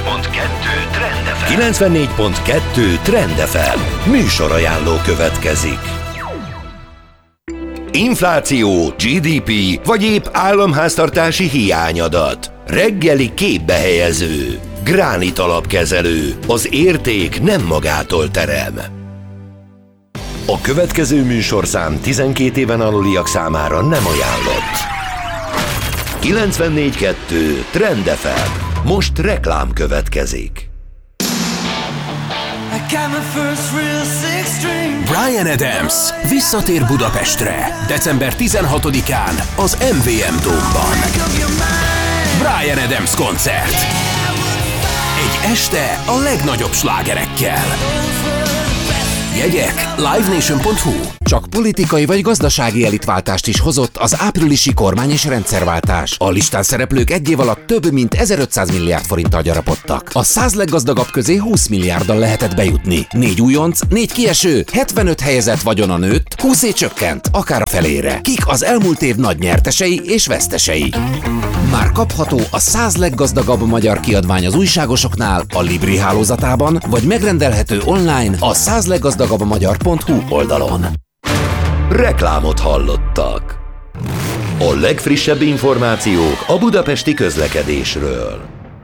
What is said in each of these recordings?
Trend FM. 94.2 Trend FM. Műsorajánló következik. Infláció, GDP vagy épp államháztartási hiányadat. Reggeli képbehelyező. Gránit alapkezelő. Az érték nem magától terem. A következő műsorszám 12 éven aluliak számára nem ajánlott. 94.2 Trend FM. Most reklám következik. Bryan Adams visszatér Budapestre december 16-án az MVM Dome-ban. Bryan Adams koncert. Egy este a legnagyobb slágerekkel. Jegyek livenation.hu. Csak politikai vagy gazdasági elitváltást is hozott az áprilisi kormány- és rendszerváltás. A listán szereplők egy év alatt több mint 1500 milliárd forinttal gyarapodtak. A 100 leggazdagabb közé 20 milliárddal lehetett bejutni. 4 újonc, 4 kieső, 75 helyezett vagyona nőtt, 20 csökkent, akár a felére. Kik az elmúlt év nagy nyertesei és vesztesei? Már kapható a 100 leggazdagabb magyar kiadvány az újságosoknál, a Libri hálózatában, vagy megrendelhető online a 100leggazdagabbmagyar.hu oldalon. Reklámot hallottak. A legfrissebb információk a budapesti közlekedésről.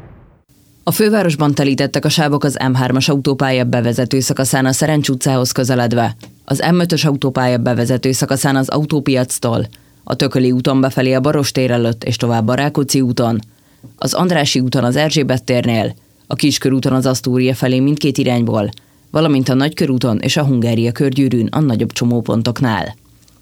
A fővárosban telítettek a sávok az M3-as autópálya bevezető szakaszán a Szerencs utcához közeledve, az M5-ös autópálya bevezető szakaszán az Autópiactól, a Tököli úton befelé a Barostér előtt és tovább a Rákóczi úton, az Andrássy úton az Erzsébet térnél, a Kiskörúton az Asztória felé mindkét irányból, valamint a Nagykörúton és a Hungária körgyűrűn a nagyobb csomópontoknál.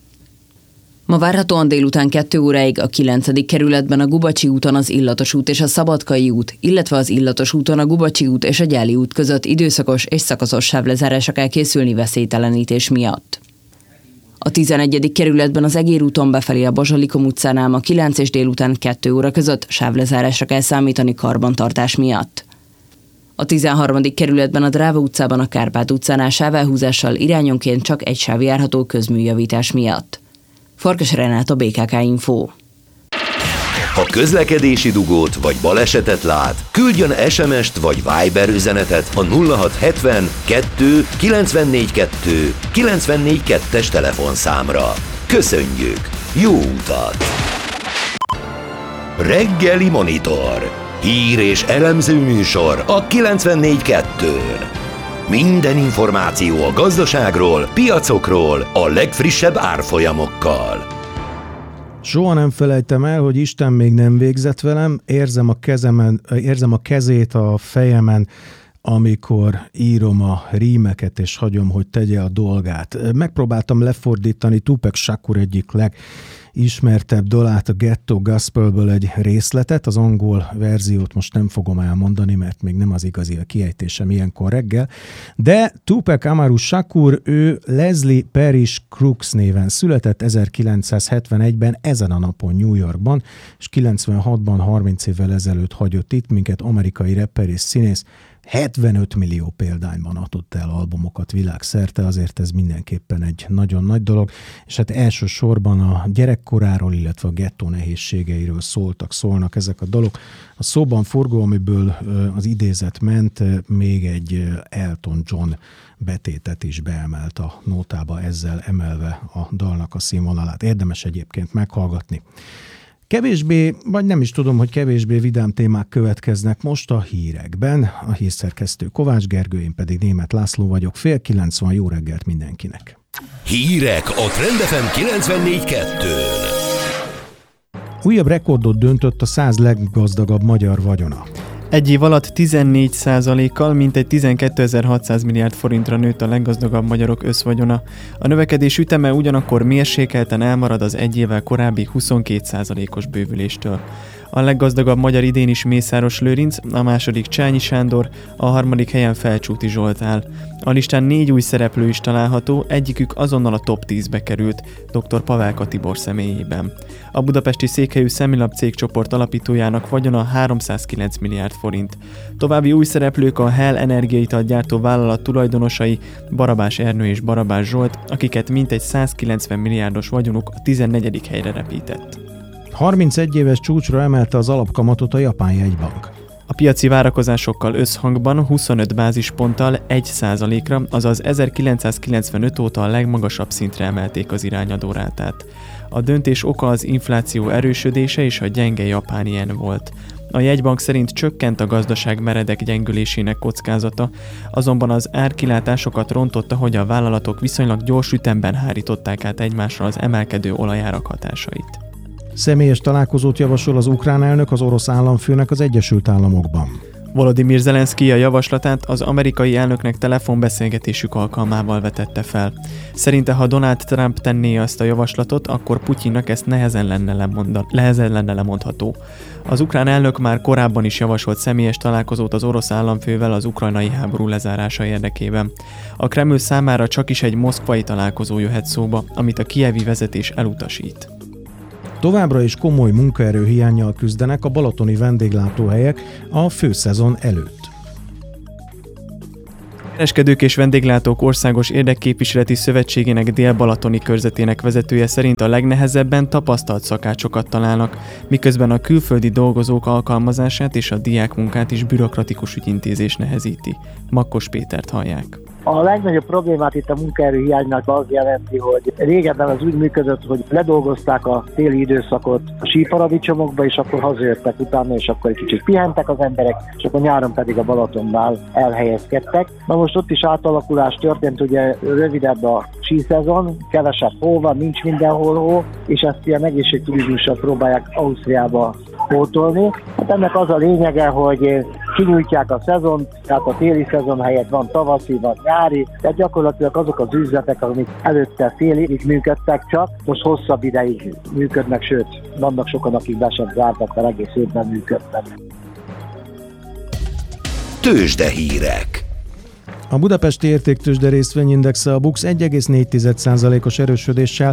Ma várhatóan délután 2 óráig a 9. kerületben a Gubacsi úton az Illatos út és a Szabadkai út, illetve az Illatos úton a Gubacsi út és a Gyáli út között időszakos és szakaszos sávlezárásra kell készülni veszélytelenítés miatt. A 11. kerületben az Egér úton befelé a Bazsalikom utcánál ma 9 és délután 2 óra között sávlezárásra kell számítani karbantartás miatt. A 13. kerületben a Dráva utcában a Kárpát utcánál sávelhúzással irányonként csak egy sáv járható közműjavítás miatt. Farkas Renáta, BKK Info. Ha közlekedési dugót vagy balesetet lát, küldjön SMS-t vagy Viber üzenetet a 0670 2 94 2 94 2-es telefonszámra. Köszönjük! Jó utat! Reggeli Monitor. Hír és elemző műsor a 94.2-n. Minden információ a gazdaságról, piacokról, a legfrissebb árfolyamokkal. Soha nem felejtem el, hogy Isten még nem végzett velem, érzem a kezét a fejemen, amikor írom a rímeket, és hagyom, hogy tegye a dolgát. Megpróbáltam lefordítani Tupac Shakur egyik legismertebb dalát, a Ghetto Gospelből egy részletet, az angol verziót most nem fogom elmondani, mert még nem az igazi a kiejtésem ilyenkor reggel, de Tupac Amaru Shakur, ő Leslie Parrish Crooks néven született 1971-ben ezen a napon New Yorkban, és 96-ban 30 évvel ezelőtt hagyott itt minket, amerikai rapper és színész. 75 millió példányban adott el albumokat világszerte, azért ez mindenképpen egy nagyon nagy dolog, és hát elsősorban a gyerekkoráról, illetve a gettó nehézségeiről szólnak ezek a dolgok. A szóban forgó, amiből az idézet ment, még egy Elton John betétet is beemelt a nótába, ezzel emelve a dalnak a színvonalát. Érdemes egyébként meghallgatni. Kevésbé, vagy nem is tudom, hogy kevésbé vidám témák következnek most a hírekben. A hírszerkesztő Kovács Gergő, én pedig Németh László vagyok. 8:30 van, jó reggelt mindenkinek. Hírek a Trend FM 94.2-n. Újabb rekordot döntött a 100 leggazdagabb magyar vagyona. Egy év alatt 14%-kal, mintegy 12.600 milliárd forintra nőtt a leggazdagabb magyarok összvagyona. A növekedés üteme ugyanakkor mérsékelten elmarad az egy évvel korábbi 22%-os bővüléstől. A leggazdagabb magyar idén is Mészáros Lőrinc, a második Csányi Sándor, a harmadik helyen Felcsúti Zsolt áll. A listán 4 új szereplő is található, egyikük azonnal a top 10-be került, dr. Pavelka Tibor személyében. A budapesti székhelyű Szemilab cégcsoport alapítójának vagyona 309 milliárd forint. További új szereplők a Hell energiaitalgyártó vállalat tulajdonosai, Barabás Ernő és Barabás Zsolt, akiket mintegy 190 milliárdos vagyonuk a 14. helyre repített. 31 éves csúcsra emelte az alapkamatot a Japán jegybank. A piaci várakozásokkal összhangban 25 bázisponttal 1%-ra, azaz 1995 óta a legmagasabb szintre emelték az irányadórátát. A döntés oka az infláció erősödése és a gyenge japán jen volt. A jegybank szerint csökkent a gazdaság meredek gyengülésének kockázata, azonban az árkilátásokat rontotta, hogy a vállalatok viszonylag gyors ütemben hárították át egymásra az emelkedő olajárak hatásait. Személyes találkozót javasol az ukrán elnök az orosz államfőnek az Egyesült Államokban. Volodymyr Zelenszkij a javaslatát az amerikai elnöknek telefonbeszélgetésük alkalmával vetette fel. Szerinte, ha Donald Trump tenné azt a javaslatot, akkor Putyinnak ezt nehezen lenne lemondható. Az ukrán elnök már korábban is javasolt személyes találkozót az orosz államfővel az ukrajnai háború lezárása érdekében. A Kreml számára csak is egy moszkvai találkozó jöhet szóba, amit a kijevi vezetés elutasít. Továbbra is komoly munkaerőhiánnyal küzdenek a balatoni vendéglátóhelyek a főszezon előtt. Kereskedők és vendéglátók országos érdekképviseleti szövetségének dél-balatoni körzetének vezetője szerint a legnehezebben tapasztalt szakácsokat találnak, miközben a külföldi dolgozók alkalmazását és a diákmunkát is bürokratikus ügyintézés nehezíti. Makkos Pétert hallják. A legnagyobb problémát itt a munkaerőhiánynak az jelenti, hogy régebben az úgy működött, hogy ledolgozták a téli időszakot a síparadicsomokba, és akkor hazajöttek utána, és akkor egy kicsit pihentek az emberek, és akkor nyáron pedig a Balatonnál elhelyezkedtek. Na most ott is átalakulás történt, ugye rövidebb a síszezon, kevesebb hó van, nincs mindenhol hó, és ezt ilyen egészségturizmussal próbálják Ausztriába pótolni. Hát ennek az a lényege, hogy kinyújtják a szezon, tehát a téli szezon helyett van tavaszi, van nyári, tehát gyakorlatilag azok az üzletek, amik előtte fél évig működtek csak, most hosszabb ideig működnek, sőt, vannak sokan, akik be sem zártak, mert egész évben működnek. Tőzsdehírek. A budapesti értéktőzsde részvényindexe a BUX 1,4%-os erősödéssel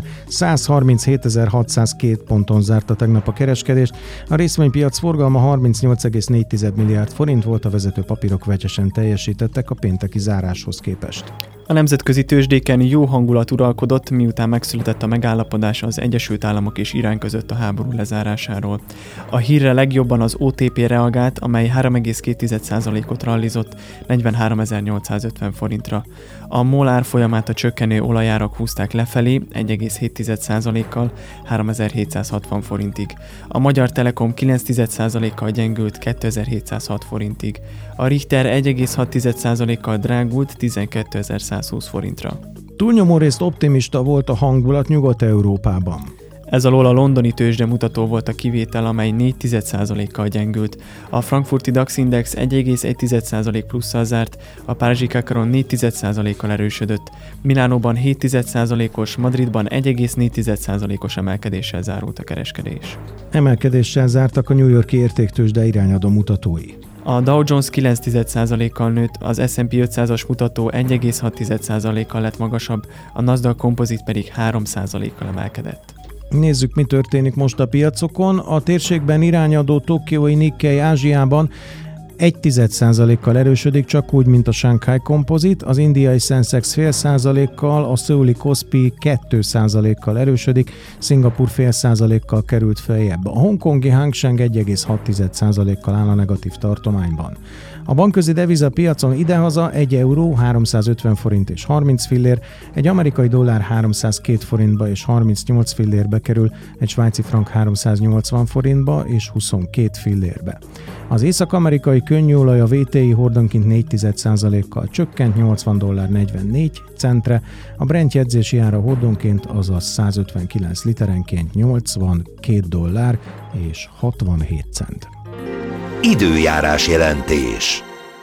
137.602 ponton zárta tegnap a kereskedést. A részvénypiac forgalma 38,4 milliárd forint volt, a vezető papírok vegyesen teljesítettek a pénteki záráshoz képest. A nemzetközi tőzsdéken jó hangulat uralkodott, miután megszületett a megállapodás az Egyesült Államok és Irán között a háború lezárásáról. A hírre legjobban az OTP reagált, amely 3,2%-ot rallizott 43.850 forintra. A MOL árfolyamát a csökkenő olajárak húzták lefelé 1,7%-kal 3760 forintig. A Magyar Telekom 9%-kal gyengült 2706 forintig. A Richter 1,6%-kal drágult 12.120 forintra. Túlnyomó részt optimista volt a hangulat Nyugat-Európában. Ez alól a londoni tőzsdemutató volt a kivétel, amely 4,1%-kal gyengült. A frankfurti DAX Index 1,1% plusszal zárt, a párizsi Kakaron 4,1%-kal erősödött. Milánóban 7,1%-os, Madridban 1,4%-os emelkedéssel zárult a kereskedés. Emelkedéssel zártak a New York-i értéktőzsde irányadó mutatói. A Dow Jones 9,1%-kal nőtt, az S&P 500-as mutató 1,6%-kal lett magasabb, a Nasdaq Composite pedig 3%-kal emelkedett. Nézzük, mi történik most a piacokon. A térségben irányadó tokiói Nikkei Ázsiában 1,1%-kal erősödik, csak úgy, mint a Shanghai Composite, az indiai Sensex 0,5%-kal, a szöuli Kospi 2%-kal erősödik, Szingapur 0,5%-kal került feljebb. A hongkongi Hang Seng 1,6%-kal áll a negatív tartományban. A bankközi devizapiacon idehaza 1 euró 350 forint és 30 fillér, egy amerikai dollár 302 forintba és 38 fillérbe kerül, egy svájci frank 380 forintba és 22 fillérbe. Az észak-amerikai könnyűolaj a WTI hordonként 0,4%-kal csökkent $80.44, a Brent jegyzési ára hordonként, azaz 159 literenként $82 és 67 cent. Időjárás jelentés.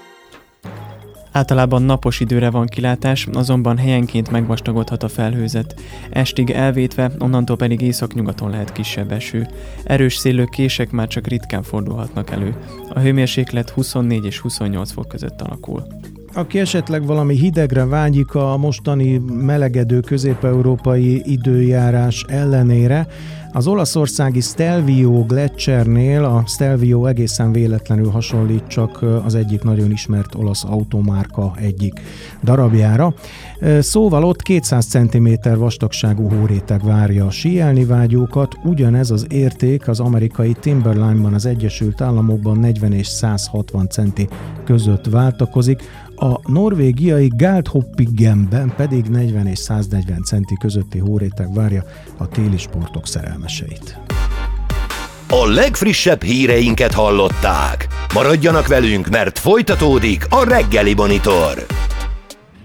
Általában napos időre van kilátás, azonban helyenként megvastagodhat a felhőzet. Estig elvétve, onnantól pedig északnyugaton lehet kisebb eső. Erős szélő kések már csak ritkán fordulhatnak elő. A hőmérséklet 24 és 28 fok között alakul. Aki esetleg valami hidegre vágyik a mostani melegedő közép-európai időjárás ellenére, Az olaszországi Stelvio Gletschernél a Stelvio egészen véletlenül hasonlít csak az egyik nagyon ismert olasz automárka egyik darabjára. Szóval ott 200 cm vastagságú hóréteg várja a síelni vágyókat, ugyanez az érték az amerikai Timberline-ban az Egyesült Államokban 40 és 160 centi között váltakozik, a norvégiai Galdhøpiggenben pedig 40 és 140 centi közötti hóréteg várja a téli sportok szerelmeseit. A legfrissebb híreinket hallották. Maradjanak velünk, mert folytatódik a Reggeli Monitor.